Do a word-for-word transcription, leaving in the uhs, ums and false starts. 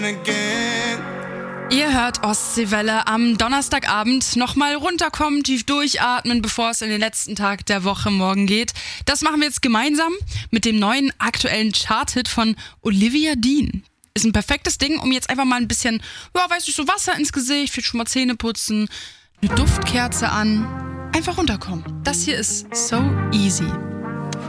Ihr hört Ostseewelle am Donnerstagabend. Nochmal runterkommen, tief durchatmen, bevor es in den letzten Tag der Woche morgen geht. Das machen wir jetzt gemeinsam mit dem neuen aktuellen Chart-Hit von Olivia Dean. Ist ein perfektes Ding, um jetzt einfach mal ein bisschen, ja, weißt du, so Wasser ins Gesicht, vielleicht schon mal Zähne putzen, eine Duftkerze an. Einfach runterkommen. Das hier ist So Easy.